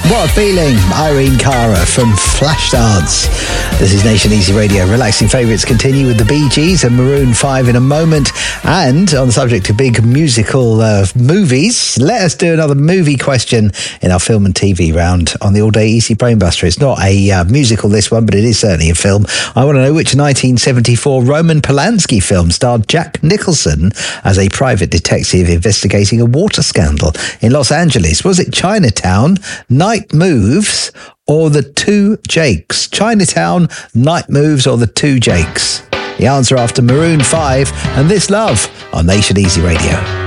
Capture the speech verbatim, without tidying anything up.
What a feeling. Irene Cara from Flashdance. This is Nation Easy Radio. Relaxing favourites continue with the Bee Gees and Maroon five in a moment. And on the subject of big musical uh, movies, let us do another movie question in our film and T V round on the All Day Easy Brainbuster. It's not a uh, musical, this one, but it is certainly a film. I want to know which nineteen seventy-four Roman Polanski film starred Jack Nicholson as a private detective investigating a water scandal in Los Angeles. Was it Chinatown, Night Moves, or The Two Jakes? Chinatown, Night Moves, or The Two Jakes? The answer after Maroon five and This Love on Nation Easy Radio.